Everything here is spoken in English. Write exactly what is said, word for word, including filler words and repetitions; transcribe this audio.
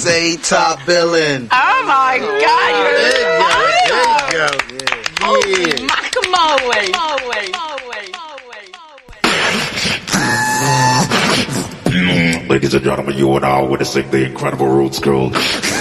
Say top billing. Oh my God! You're There you go. There you go. Yeah. Ladies and gentlemen, you are now witnessing the Incredible Roots School.